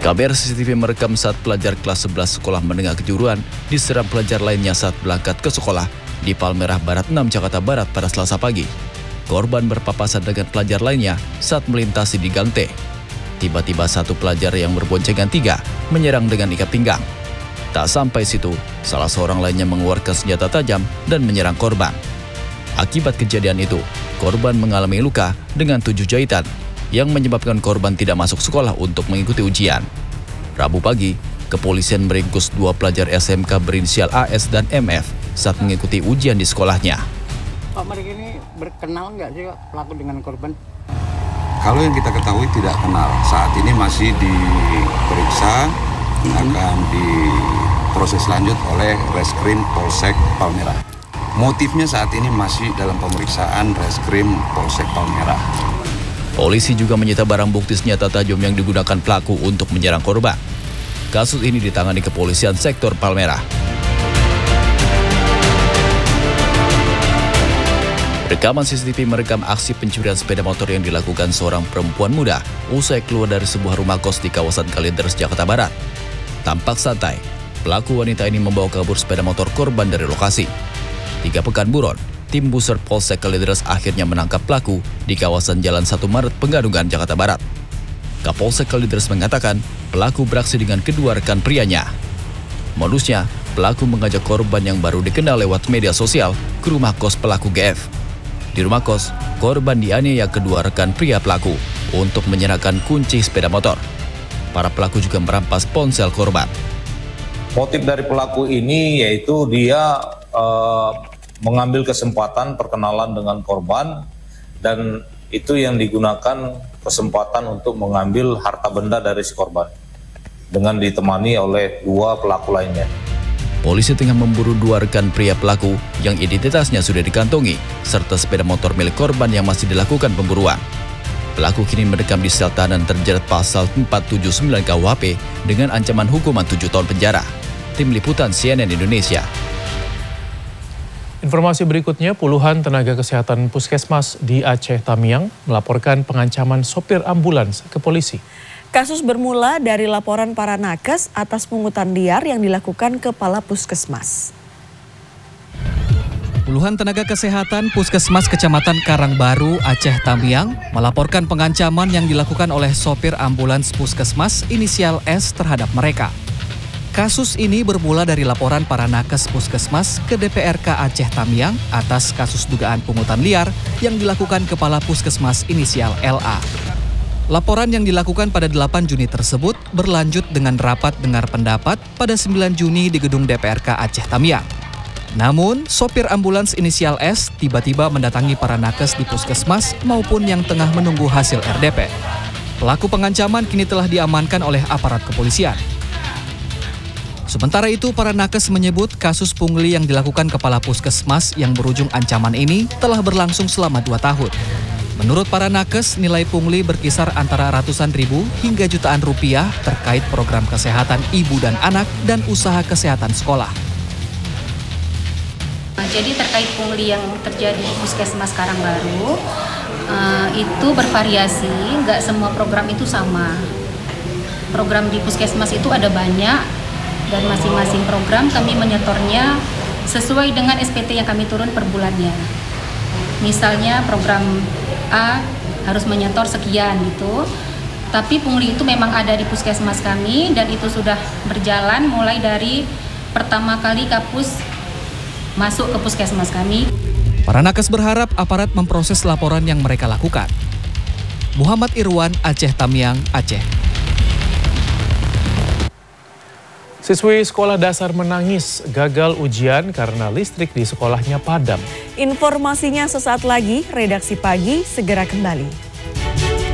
Kamera CCTV merekam saat pelajar kelas 11 sekolah menengah kejuruan diserang pelajar lainnya saat berangkat ke sekolah di Palmerah Barat 6, Jakarta Barat pada Selasa pagi. Korban berpapasan dengan pelajar lainnya saat melintasi di Gang T. Tiba-tiba satu pelajar yang berboncengan 3 menyerang dengan ikat pinggang. Tak sampai situ, salah seorang lainnya mengeluarkan senjata tajam dan menyerang korban. Akibat kejadian itu, korban mengalami luka dengan 7 jahitan yang menyebabkan korban tidak masuk sekolah untuk mengikuti ujian. Rabu pagi, kepolisian meringkus 2 pelajar SMK berinisial AS dan MF saat mengikuti ujian di sekolahnya. Pak, mereka ini berkenal nggak sih Pak, pelaku dengan korban? Kalau yang kita ketahui tidak kenal. Saat ini masih diperiksa, akan diproses lanjut oleh Reskrim Polsek Palmerah. Motifnya saat ini masih dalam pemeriksaan Reskrim Polsek Palmerah. Polisi juga menyita barang bukti senjata tajam yang digunakan pelaku untuk menyerang korban. Kasus ini ditangani kepolisian sektor Palmerah. Rekaman CCTV merekam aksi pencurian sepeda motor yang dilakukan seorang perempuan muda usai keluar dari sebuah rumah kos di kawasan Kalideres, Jakarta Barat. Tampak santai, pelaku wanita ini membawa kabur sepeda motor korban dari lokasi. 3 pekan buron, tim Buser Polsek Kalideres akhirnya menangkap pelaku di kawasan Jalan 1 Maret, Pegadungan, Jakarta Barat. Kapolsek Kalideres mengatakan pelaku beraksi dengan kedua rekan prianya. Modusnya, pelaku mengajak korban yang baru dikenal lewat media sosial ke rumah kos pelaku GF. Di rumah kos, korban dianiaya kedua rekan pria pelaku untuk menyerahkan kunci sepeda motor. Para pelaku juga merampas ponsel korban. Motif dari pelaku ini yaitu dia mengambil kesempatan perkenalan dengan korban, dan itu yang digunakan kesempatan untuk mengambil harta benda dari si korban dengan ditemani oleh 2 pelaku lainnya. Polisi tengah memburu 2 rekan pria pelaku yang identitasnya sudah dikantongi, serta sepeda motor milik korban yang masih dilakukan pemburuan. Pelaku kini mendekam di sel tahanan terjerat pasal 479 KUHP dengan ancaman hukuman 7 tahun penjara. Tim Liputan CNN Indonesia. Informasi berikutnya, puluhan tenaga kesehatan puskesmas di Aceh Tamiang melaporkan pengancaman sopir ambulans ke polisi. Kasus bermula dari laporan para nakes atas pungutan liar yang dilakukan kepala puskesmas. Puluhan tenaga kesehatan puskesmas Kecamatan Karangbaru, Aceh Tamiang melaporkan pengancaman yang dilakukan oleh sopir ambulans puskesmas inisial S terhadap mereka. Kasus ini bermula dari laporan para nakes puskesmas ke DPRK Aceh Tamiang atas kasus dugaan pungutan liar yang dilakukan kepala puskesmas inisial LA. Laporan yang dilakukan pada 8 Juni tersebut berlanjut dengan rapat dengar pendapat pada 9 Juni di gedung DPRK Aceh Tamiang. Namun, sopir ambulans inisial S tiba-tiba mendatangi para nakes di puskesmas maupun yang tengah menunggu hasil RDP. Pelaku pengancaman kini telah diamankan oleh aparat kepolisian. Sementara itu, para nakes menyebut kasus pungli yang dilakukan kepala puskesmas yang berujung ancaman ini telah berlangsung selama 2 tahun. Menurut para nakes, nilai pungli berkisar antara ratusan ribu hingga jutaan rupiah terkait program kesehatan ibu dan anak dan usaha kesehatan sekolah. Jadi terkait pungli yang terjadi di Puskesmas Karangbaru, itu bervariasi, nggak semua program itu sama. Program di Puskesmas itu ada banyak, dan masing-masing program kami menyetornya sesuai dengan SPT yang kami turun per bulannya. Misalnya program A harus menyetor sekian gitu, tapi pungli itu memang ada di puskesmas kami dan itu sudah berjalan mulai dari pertama kali Kapus masuk ke puskesmas kami. Para nakes berharap aparat memproses laporan yang mereka lakukan. Muhammad Irwan, Aceh Tamiang, Aceh. Siswi sekolah dasar menangis gagal ujian karena listrik di sekolahnya padam. Informasinya sesaat lagi, Redaksi Pagi segera kembali.